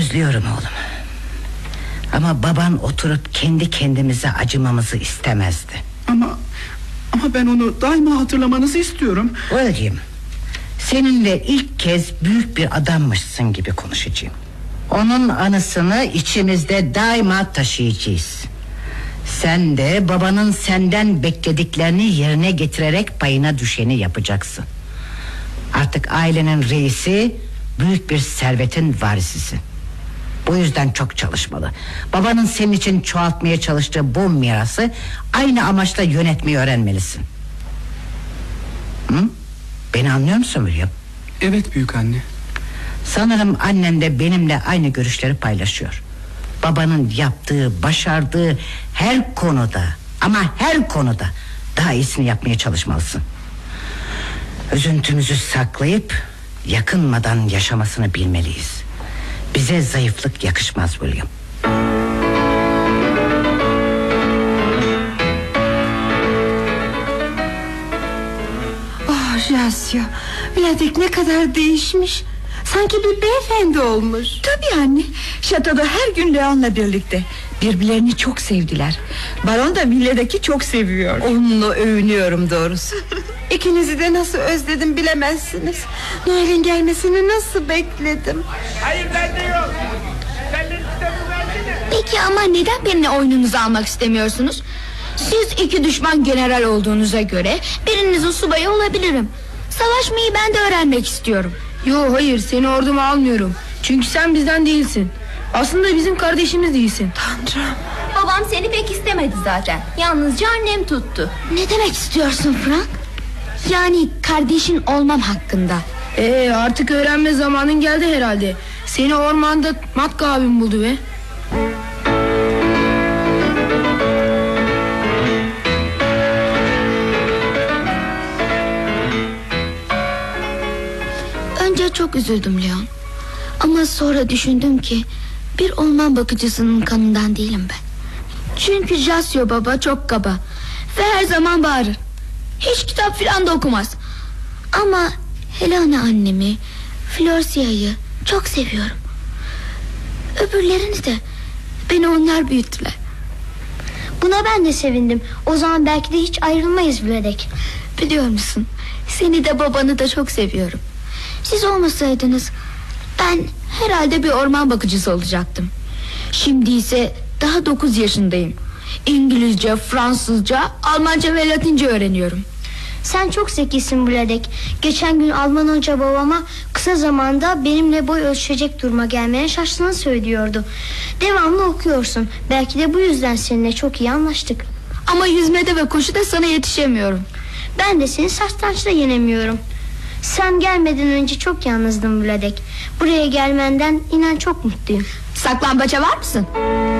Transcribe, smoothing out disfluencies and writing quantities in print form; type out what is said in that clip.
Özlüyorum oğlum. Ama baban oturup kendi kendimize acımamızı istemezdi. Ama ben onu daima hatırlamanızı istiyorum. Oğlum, seninle ilk kez büyük bir adammışsın gibi konuşacağım. Onun anısını içimizde daima taşıyacağız. Sen de babanın senden beklediklerini yerine getirerek payına düşeni yapacaksın. Artık ailenin reisi, büyük bir servetin varisisin. Bu yüzden çok çalışmalı. Babanın senin için çoğaltmaya çalıştığı bu mirası aynı amaçla yönetmeyi öğrenmelisin. Hı? Beni anlıyor musun William? Evet büyük anne. Sanırım annen de benimle aynı görüşleri paylaşıyor. Babanın yaptığı, başardığı her konuda, ama her konuda daha iyisini yapmaya çalışmalısın. Üzüntümüzü saklayıp yakınmadan yaşamasını bilmeliyiz. Bize zayıflık yakışmaz William. Jasio, Vladek ne kadar değişmiş. Sanki bir beyefendi olmuş. Tabii anne, şatoda her gün Leon'la birlikte. Birbirlerini çok sevdiler. Baron da villadaki çok seviyor. Onunla övünüyorum doğrusu. İkinizi de nasıl özledim bilemezsiniz. Noel'in gelmesini nasıl bekledim. Hayır, bende yok. Senin kitabı versene. Peki ama neden benimle oyununuzu almak istemiyorsunuz? Siz iki düşman general olduğunuza göre birinizin subayı olabilirim. Savaşmayı ben de öğrenmek istiyorum. Yo, hayır, seni orduma almıyorum. Çünkü sen bizden değilsin. Aslında bizim kardeşimiz değilsin. Tanrım. Babam seni pek istemedi zaten. Yalnızca annem tuttu. Ne demek istiyorsun Frank? Yani kardeşin olmam hakkında. Artık öğrenme zamanın geldi herhalde. Seni ormanda Matka abim buldu be. Önce çok üzüldüm Leon. Ama sonra düşündüm ki bir orman bakıcısının kanından değilim ben. Çünkü Jasio baba çok kaba ve her zaman bağırır. Hiç kitap filan da okumaz. Ama Helena annemi, Florcia'yı çok seviyorum. Öbürlerini de, beni onlar büyüttüler. Buna ben de sevindim. O zaman belki de hiç ayrılmayız Vladek. Biliyor musun, seni de babanı da çok seviyorum. Siz olmasaydınız ben herhalde bir orman bakıcısı olacaktım. Şimdi ise daha 9 yaşındayım. İngilizce, Fransızca, Almanca ve Latince öğreniyorum. Sen çok zekisin Vladek. Geçen gün Alman hoca babama kısa zamanda benimle boy ölçecek duruma gelmeye şaştığını söylüyordu. Devamlı okuyorsun. Belki de bu yüzden seninle çok iyi anlaştık. Ama yüzmede ve koşuda sana yetişemiyorum. Ben de seni satrançta yenemiyorum. Sen gelmeden önce çok yalnızdım Vladek. Buraya gelmenden inan çok mutluyum. Saklambaça var mısın?